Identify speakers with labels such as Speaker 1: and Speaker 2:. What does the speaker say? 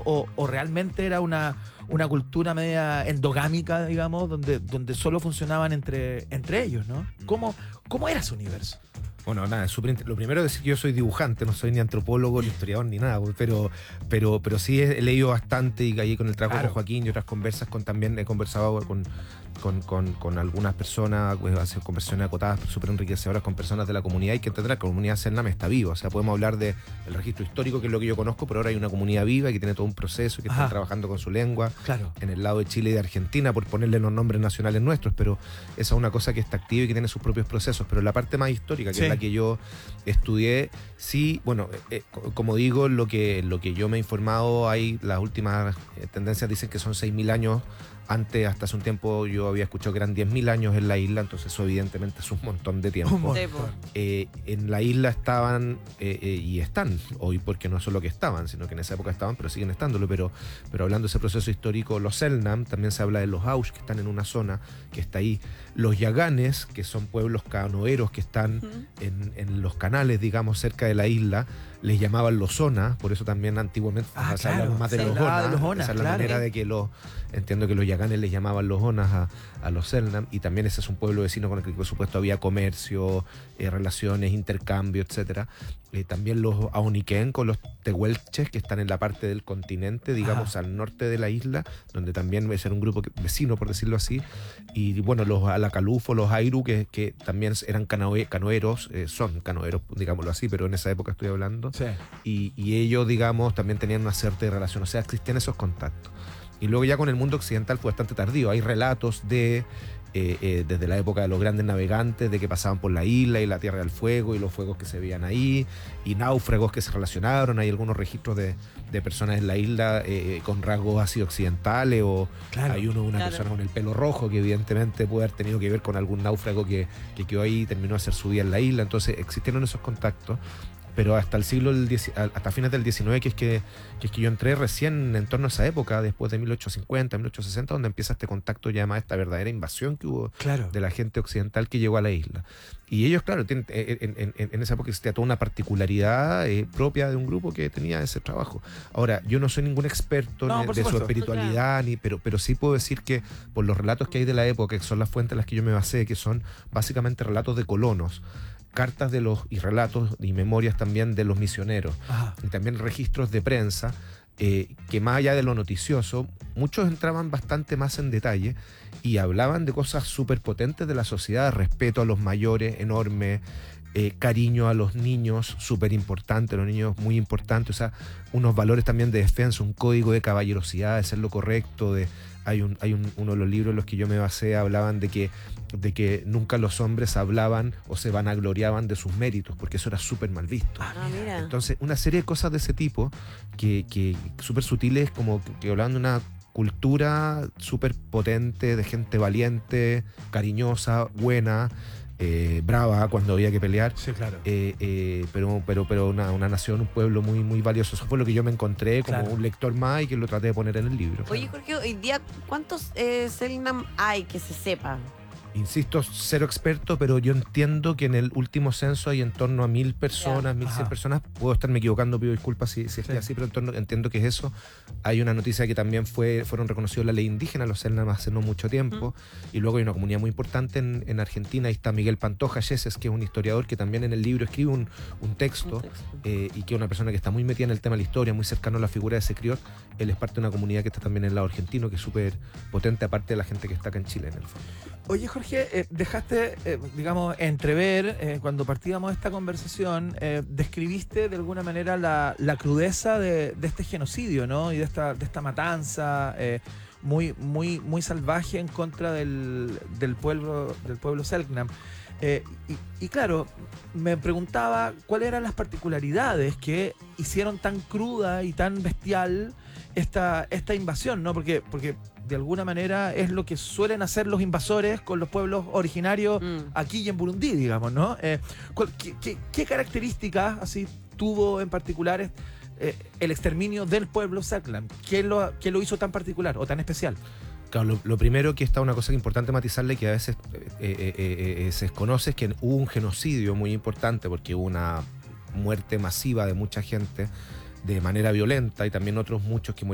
Speaker 1: o realmente era una cultura media endogámica, digamos, donde solo funcionaban entre ellos, ¿no? ¿Cómo era su universo?
Speaker 2: Bueno, nada, lo primero es decir que yo soy dibujante, no soy ni antropólogo, ni historiador, ni nada, pero sí he leído bastante y ahí con el trabajo con Joaquín y otras conversas también he conversado con algunas personas, pues, hacer conversaciones acotadas súper enriquecedoras con personas de la comunidad. Hay que entender que la comunidad Selknam está viva, o sea, podemos hablar del registro histórico, que es lo que yo conozco, pero ahora hay una comunidad viva que tiene todo un proceso, que están trabajando con su lengua, en el lado de Chile y de Argentina, por ponerle los nombres nacionales nuestros, pero esa es una cosa que está activa y que tiene sus propios procesos. Pero la parte más histórica, que es la que yo estudié, sí, bueno, como digo, lo que yo me he informado, hay las últimas tendencias dicen que son 6.000 años. Antes, hasta hace un tiempo, yo había escuchado que eran 10.000 años en la isla, entonces eso evidentemente es un montón de tiempo. En la isla estaban, y están hoy, porque no solo que estaban, sino que en esa época estaban, pero siguen estándolo. Pero hablando de ese proceso histórico, los Selknam, también se habla de los Aush, que están en una zona que está ahí. Los Yaganes, que son pueblos canoeros que están en los canales, digamos, cerca de la isla, les llamaban los Onas, por eso también antiguamente se hablaba más de los Onas. Esa es la manera de que entiendo que los Yaganes les llamaban los Onas a los Selknam, y también ese es un pueblo vecino con el que por supuesto había comercio, relaciones, intercambio, etcétera. También los Aoniquén con los Tehuelches, que están en la parte del continente, digamos, al norte de la isla, donde también va a ser un grupo vecino, por decirlo así. Y bueno, los Alacalufo, los Airu, que también eran canoeros, son canoeros, digámoslo así, pero en esa época estoy hablando.
Speaker 1: Sí.
Speaker 2: Y ellos, digamos, también tenían una cierta relación, o sea, existían esos contactos. Y luego ya con el mundo occidental fue bastante tardío. Hay relatos desde la época de los grandes navegantes, de que pasaban por la isla y la Tierra del Fuego y los fuegos que se veían ahí, y náufragos que se relacionaron. Hay algunos registros de personas en la isla con rasgos así occidentales, o hay una persona con el pelo rojo que evidentemente puede haber tenido que ver con algún náufrago que quedó ahí y terminó de hacer su vida en la isla. Entonces existieron esos contactos. Pero hasta hasta fines del 19, que es que yo entré recién en torno a esa época, después de 1850, 1860, donde empieza este contacto ya más, esta verdadera invasión que hubo de la gente occidental que llegó a la isla. Y ellos, claro, en esa época existía toda una particularidad propia de un grupo que tenía ese trabajo. Ahora, yo no soy ningún experto de su espiritualidad, pero sí puedo decir que por los relatos que hay de la época, que son las fuentes en las que yo me basé, que son básicamente relatos de colonos, cartas y relatos y memorias también de los misioneros, y también registros de prensa, que más allá de lo noticioso, muchos entraban bastante más en detalle y hablaban de cosas súper potentes de la sociedad: respeto a los mayores, enorme, cariño a los niños, súper importante, los niños muy importantes, o sea, unos valores también de defensa, un código de caballerosidad, de ser lo correcto. Hay uno de los libros en los que yo me basé, hablaban de que nunca los hombres hablaban o se vanagloriaban de sus méritos, porque eso era súper mal visto.
Speaker 3: Mira.
Speaker 2: Entonces, una serie de cosas de ese tipo que súper sutiles, como que hablaban de una cultura súper potente, de gente valiente, cariñosa, buena, brava cuando había que pelear.
Speaker 1: Sí, claro.
Speaker 2: Pero una nación, un pueblo muy, muy valioso. Eso fue lo que yo me encontré como un lector más, y que lo traté de poner en el libro.
Speaker 3: Oye, Jorge, hoy día, ¿cuántos Selknam hay que se sepa?
Speaker 2: Insisto, cero experto, pero yo entiendo que en el último censo hay en torno a 1.000 personas, 1.100 personas. Puedo estarme equivocando, pido disculpas si es que así, pero entiendo que es eso. Hay una noticia que también fueron reconocidos en la ley indígena, los Selknam, hace no mucho tiempo. Y luego hay una comunidad muy importante en Argentina. Ahí está Miguel Pantoja Yeses, que es un historiador que también en el libro escribe un texto, y que es una persona que está muy metida en el tema de la historia, muy cercano a la figura de Secriot. Él es parte de una comunidad que está también en el lado argentino, que es súper potente, aparte de la gente que está acá en Chile, en el fondo.
Speaker 1: Oye, Jorge, dejaste, digamos, entrever, cuando partíamos esta conversación, describiste de alguna manera la crudeza de este genocidio, ¿no? Y de esta matanza muy, muy, muy salvaje en contra del pueblo Selknam. Y claro, me preguntaba cuáles eran las particularidades que hicieron tan cruda y tan bestial esta invasión, ¿no? Porque de alguna manera es lo que suelen hacer los invasores con los pueblos originarios aquí y en Burundi, digamos, ¿no? ¿Qué características así tuvo en particular el exterminio del pueblo Selknam? ¿Qué lo hizo tan particular o tan especial?
Speaker 2: Claro, lo primero, que está una cosa importante matizarle, que a veces se desconoce, es que hubo un genocidio muy importante, porque hubo una muerte masiva de mucha gente de manera violenta, y también otros muchos que